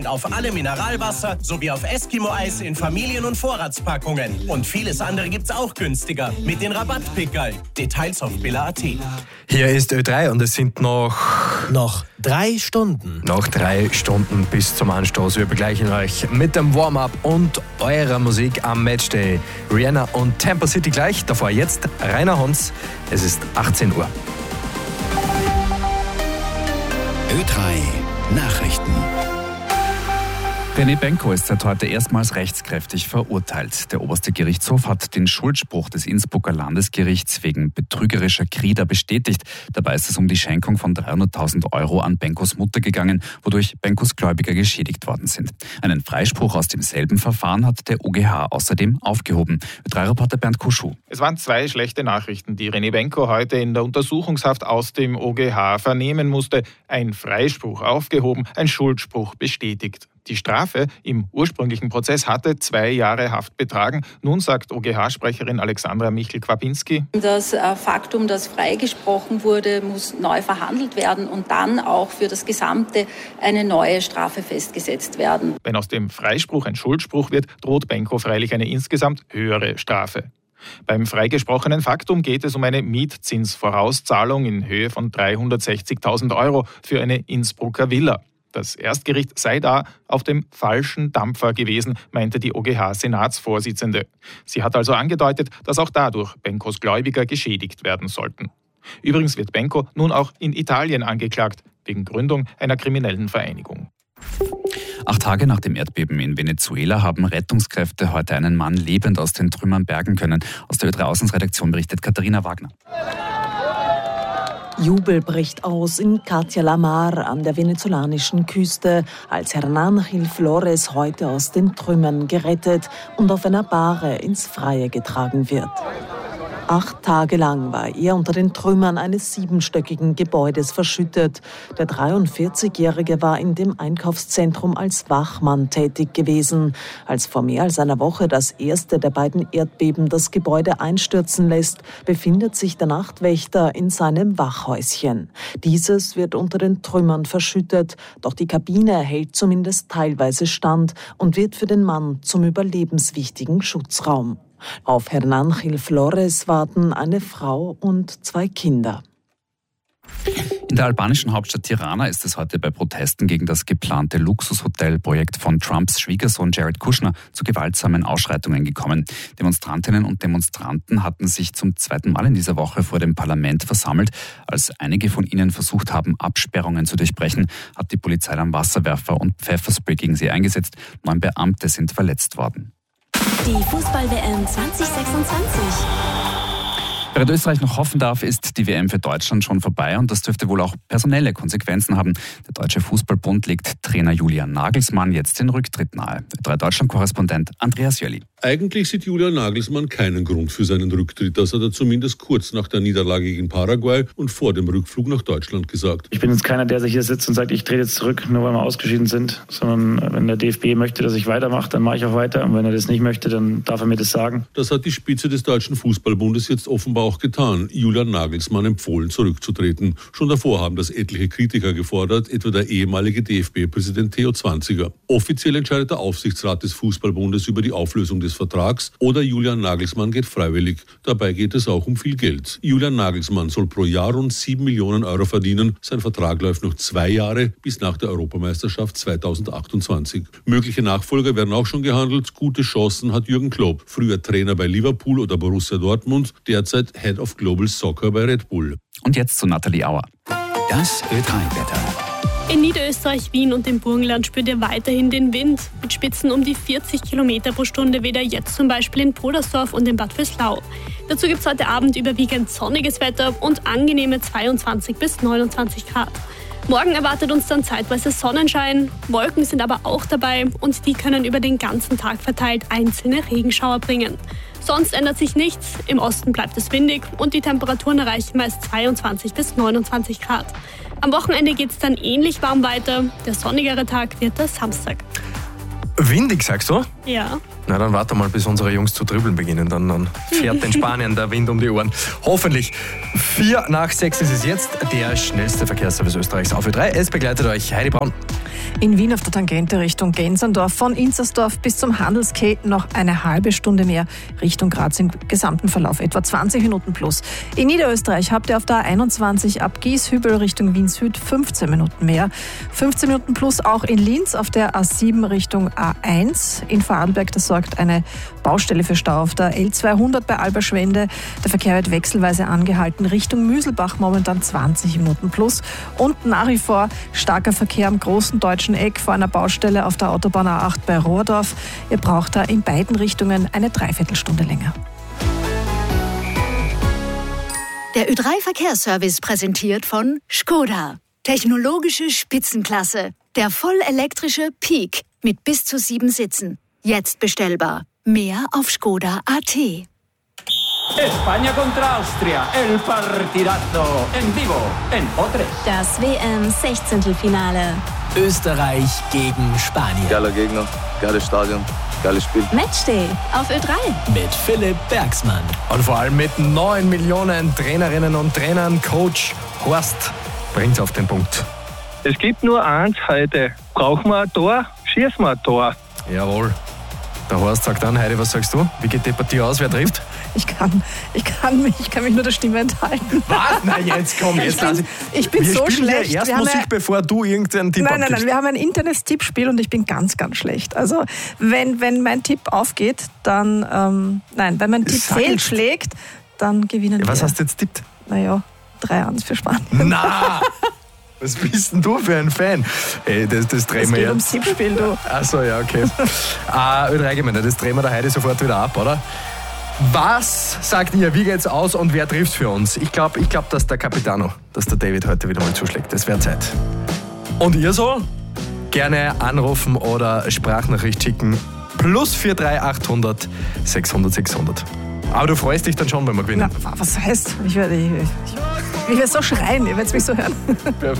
Auf alle Mineralwasser sowie auf Eskimo-Eis in Familien- und Vorratspackungen. Und vieles andere gibt's auch günstiger mit den Rabattpickerl. Details auf billa.at. Hier ist Ö3 und es sind noch 3 Stunden. Noch 3 Stunden bis zum Anstoß. Wir begleichen euch mit dem Warm-up und eurer Musik am Matchday. Rihanna und Tampa City gleich. Davor jetzt Rainer Hons. Es ist 18 Uhr. Ö3 Nachrichten. René Benko ist seit heute erstmals rechtskräftig verurteilt. Der oberste Gerichtshof hat den Schuldspruch des Innsbrucker Landesgerichts wegen betrügerischer Krieder bestätigt. Dabei ist es um die Schenkung von 300.000 € an Benkos Mutter gegangen, wodurch Benkos Gläubiger geschädigt worden sind. Einen Freispruch aus demselben Verfahren hat der OGH außerdem aufgehoben. Ö3-Reporter Bernd Kuschuh. Es waren 2 schlechte Nachrichten, die René Benko heute in der Untersuchungshaft aus dem OGH vernehmen musste. Ein Freispruch aufgehoben, ein Schuldspruch bestätigt. Die Strafe im ursprünglichen Prozess hatte 2 Jahre Haft betragen. Nun sagt OGH-Sprecherin Alexandra Michel-Kwapinski: Das Faktum, dass freigesprochen wurde, muss neu verhandelt werden und dann auch für das Gesamte eine neue Strafe festgesetzt werden. Wenn aus dem Freispruch ein Schuldspruch wird, droht Benko freilich eine insgesamt höhere Strafe. Beim freigesprochenen Faktum geht es um eine Mietzinsvorauszahlung in Höhe von 360.000 € für eine Innsbrucker Villa. Das Erstgericht sei da auf dem falschen Dampfer gewesen, meinte die OGH-Senatsvorsitzende. Sie hat also angedeutet, dass auch dadurch Benkos Gläubiger geschädigt werden sollten. Übrigens wird Benko nun auch in Italien angeklagt, wegen Gründung einer kriminellen Vereinigung. 8 Tage nach dem Erdbeben in Venezuela haben Rettungskräfte heute einen Mann lebend aus den Trümmern bergen können. Aus der Ö3 Außenredaktion berichtet Katharina Wagner. Jubel bricht aus in Catia la Mar an der venezolanischen Küste, als Hernán Gil Flores heute aus den Trümmern gerettet und auf einer Bahre ins Freie getragen wird. 8 Tage lang war er unter den Trümmern eines 7-stöckigen Gebäudes verschüttet. Der 43-Jährige war in dem Einkaufszentrum als Wachmann tätig gewesen. Als vor mehr als einer Woche das erste der beiden Erdbeben das Gebäude einstürzen lässt, befindet sich der Nachtwächter in seinem Wachhäuschen. Dieses wird unter den Trümmern verschüttet, doch die Kabine hält zumindest teilweise stand und wird für den Mann zum überlebenswichtigen Schutzraum. Auf Hernán Gil Flores warten eine Frau und 2 Kinder. In der albanischen Hauptstadt Tirana ist es heute bei Protesten gegen das geplante Luxushotelprojekt von Trumps Schwiegersohn Jared Kushner zu gewaltsamen Ausschreitungen gekommen. Demonstrantinnen und Demonstranten hatten sich zum 2. Mal in dieser Woche vor dem Parlament versammelt. Als einige von ihnen versucht haben, Absperrungen zu durchbrechen, hat die Polizei dann Wasserwerfer und Pfefferspray gegen sie eingesetzt. 9 Beamte sind verletzt worden. Die Fußball-WM 2026. Während Österreich noch hoffen darf, ist die WM für Deutschland schon vorbei und das dürfte wohl auch personelle Konsequenzen haben. Der Deutsche Fußballbund legt Trainer Julian Nagelsmann jetzt den Rücktritt nahe. Der Deutschland-Korrespondent Andreas Jöli. Eigentlich sieht Julian Nagelsmann keinen Grund für seinen Rücktritt. Das hat er zumindest kurz nach der Niederlage gegen Paraguay und vor dem Rückflug nach Deutschland gesagt. Ich bin jetzt keiner, der sich hier sitzt und sagt, ich trete jetzt zurück, nur weil wir ausgeschieden sind. Sondern wenn der DFB möchte, dass ich weitermache, dann mache ich auch weiter. Und wenn er das nicht möchte, dann darf er mir das sagen. Das hat die Spitze des Deutschen Fußballbundes jetzt offenbar auch getan. Julian Nagelsmann empfohlen, zurückzutreten. Schon davor haben das etliche Kritiker gefordert, etwa der ehemalige DFB-Präsident Theo Zwanziger. Offiziell entscheidet der Aufsichtsrat des Fußballbundes über die Auflösung des Vertrags oder Julian Nagelsmann geht freiwillig. Dabei geht es auch um viel Geld. Julian Nagelsmann soll pro Jahr rund 7 Millionen € verdienen. Sein Vertrag läuft noch 2 Jahre bis nach der Europameisterschaft 2028. Mögliche Nachfolger werden auch schon gehandelt. Gute Chancen hat Jürgen Klopp, früher Trainer bei Liverpool oder Borussia Dortmund, derzeit Head of Global Soccer bei Red Bull. Und jetzt zu Nathalie Auer. Das Ö3-Wetter. In Niederösterreich, Wien und dem Burgenland spürt ihr weiterhin den Wind. Mit Spitzen um die 40 Kilometer pro Stunde weht er jetzt zum Beispiel in Podersdorf und in Bad Vöslau. Dazu gibt es heute Abend überwiegend sonniges Wetter und angenehme 22 bis 29 Grad. Morgen erwartet uns dann zeitweise Sonnenschein. Wolken sind aber auch dabei und die können über den ganzen Tag verteilt einzelne Regenschauer bringen. Sonst ändert sich nichts. Im Osten bleibt es windig und die Temperaturen erreichen meist 22 bis 29 Grad. Am Wochenende geht es dann ähnlich warm weiter. Der sonnigere Tag wird der Samstag. Windig, sagst du? Ja. Na, dann warte mal, bis unsere Jungs zu dribbeln beginnen. Dann fährt in Spanien der Wind um die Ohren. Hoffentlich. 5 nach 6 ist es jetzt. Der schnellste Verkehrsservice Österreichs auf Ö3. Es begleitet euch Heidi Braun. In Wien auf der Tangente Richtung Gensendorf, von Inzersdorf bis zum Handelskeh noch eine halbe Stunde mehr, Richtung Graz im gesamten Verlauf etwa 20 Minuten plus. In Niederösterreich habt ihr auf der A21 ab Gieshübel Richtung Wien Süd 15 Minuten mehr. 15 Minuten plus auch in Linz auf der A7 Richtung A1. In Vorarlberg, das sorgt eine Baustelle für Stau auf der L200 bei Alberschwende. Der Verkehr wird wechselweise angehalten. Richtung Müselbach momentan 20 Minuten plus. Und nach wie vor starker Verkehr am großen deutschen Eck vor einer Baustelle auf der Autobahn A8 bei Rohrdorf. Ihr braucht da in beiden Richtungen eine Dreiviertelstunde länger. Der Ö3-Verkehrsservice präsentiert von Škoda. Technologische Spitzenklasse. Der vollelektrische Peak mit bis zu 7 Sitzen. Jetzt bestellbar. Mehr auf Škoda.at. España contra Austria, el partidazo en vivo en O3. Das WM-16-Finale. Österreich gegen Spanien. Geiler Gegner, geiles Stadion, geiles Spiel. Matchday auf Ö3. Mit Philipp Bergsmann. Und vor allem mit 9 Millionen Trainerinnen und Trainern. Coach Horst bringt's auf den Punkt. Es gibt nur eins heute. Brauchen wir ein Tor, schießen wir ein Tor. Jawohl. Der Horst sagt dann, Heidi, was sagst du? Wie geht die Partie aus? Wer trifft? Ich kann mich nur der Stimme enthalten. Was? Nein, jetzt komm, jetzt lass ich bin so schlecht. Wir spielen erst Musik, bevor du irgendeinen Tipp abgibst. Nein, wir haben ein internes Tippspiel und ich bin ganz, ganz schlecht. Also wenn mein Tipp aufgeht, dann, wenn mein Tipp fehlschlägt, dann gewinnen wir. Was hast du jetzt tippt? 3-1 für Spanien. Na! Was bist denn du für ein Fan? Hey, das drehen wir jetzt. Ums Tippspiel, du. Achso, ja, okay. Ö3-Gemeinde, das drehen wir der Heidi sofort wieder ab, oder? Was sagt ihr, wie geht's aus und wer trifft für uns? Ich glaube, dass der Capitano, dass der David heute wieder mal zuschlägt. Das wäre Zeit. Und ihr so? Gerne anrufen oder Sprachnachricht schicken. +43 800 600 600. Aber du freust dich dann schon, wenn wir gewinnen. Na, was heißt? Ich werde so schreien, ihr werdet mich so hören. Perfekt.